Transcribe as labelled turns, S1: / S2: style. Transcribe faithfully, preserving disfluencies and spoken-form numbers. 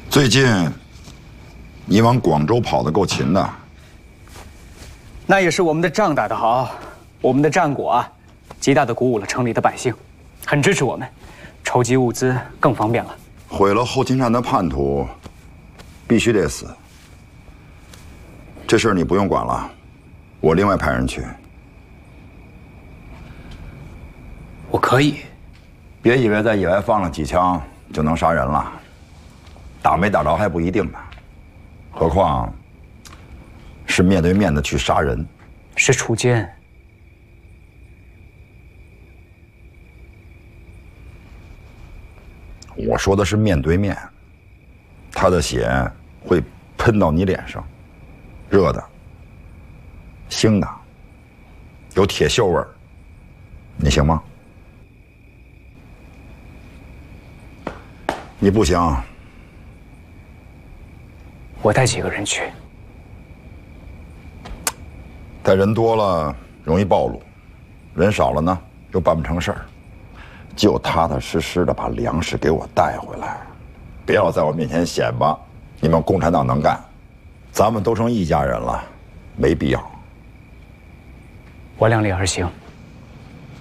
S1: 最近，你往广州跑得够勤的。
S2: 那也是我们的仗打得好，我们的战果啊，极大的鼓舞了城里的百姓，很支持我们，筹集物资更方便了。
S1: 毁了后勤站的叛徒，必须得死。这事儿你不用管了，我另外派人去。
S2: 我可以。
S1: 别以为在野外放了几枪就能杀人了，打没打着还不一定呢。何况是面对面的去杀人。
S2: 是楚坚。
S1: 我说的是面对面，他的血会喷到你脸上，热的、腥的，有铁锈味儿，你行吗？你不行，
S2: 我带几个人去。
S1: 带人多了容易暴露，人少了呢又办不成事儿。就踏踏实实的把粮食给我带回来，别老在我面前显摆你们共产党能干，咱们都成一家人了，没必要。
S2: 我量力而行。